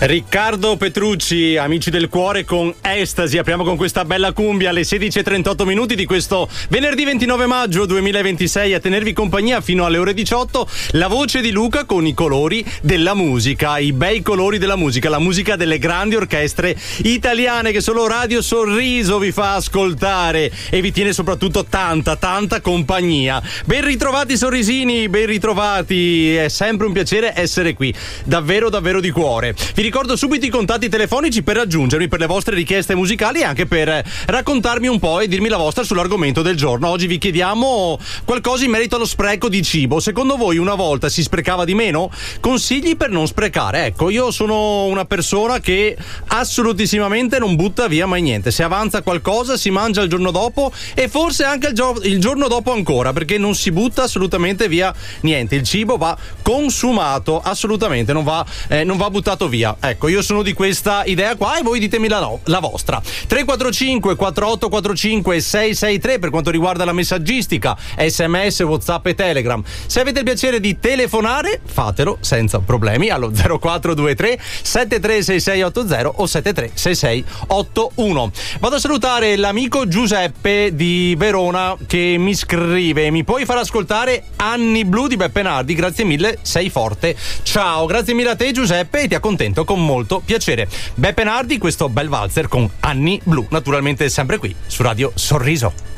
Riccardo Petrucci, amici del cuore con Estasi. Apriamo con questa bella cumbia alle 16:38 minuti di questo venerdì 29 maggio 2026. A tenervi compagnia fino alle ore 18 la voce di Luca con i colori della musica, i bei colori della musica, la musica delle grandi orchestre italiane che solo Radio Sorriso vi fa ascoltare e vi tiene soprattutto tanta compagnia. Ben ritrovati sorrisini, ben ritrovati, è sempre un piacere essere qui, davvero di cuore. Vi ricordo subito i contatti telefonici per raggiungermi per le vostre richieste musicali e anche per raccontarmi un po' e dirmi la vostra sull'argomento del giorno. Oggi vi chiediamo qualcosa in merito allo spreco di cibo. Secondo voi una volta si sprecava di meno? Consigli per non sprecare. Ecco, io sono una persona che assolutissimamente non butta via mai niente. Se avanza qualcosa si mangia il giorno dopo e forse anche il giorno dopo ancora, perché non si butta assolutamente via niente. Il cibo va consumato, assolutamente non va buttato via. Ecco, io sono di questa idea qua e voi ditemi la vostra. 345 4845 663 per quanto riguarda la messaggistica, SMS, WhatsApp e Telegram. Se avete il piacere di telefonare, fatelo senza problemi allo 0423 736680 o 736681. Vado a salutare l'amico Giuseppe di Verona che mi scrive: mi puoi far ascoltare Anni Blu di Beppe Nardi? Grazie mille, sei forte. Ciao, grazie mille a te Giuseppe e ti accontento con molto piacere. Beppe Nardi, questo bel valzer con Anni Blu, naturalmente sempre qui su Radio Sorriso.